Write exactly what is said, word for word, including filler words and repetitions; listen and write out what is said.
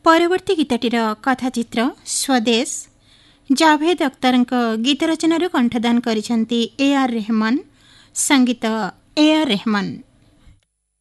परवर्ती गीतटीर कथाचित्र स्वदेश जाभेद अख्तर गीत रचनार कंठदान करिसेंती ए आर रहमान, संगीत ए आर रहमान।